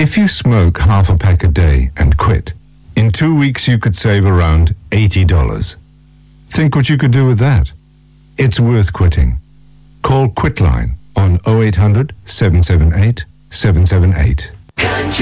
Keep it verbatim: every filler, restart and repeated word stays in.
If you smoke half a pack a day and quit, in two weeks you could save around eighty dollars. Think what you could do with that. It's worth quitting. Call Quitline on oh eight hundred, seven seven eight, seven seven eight.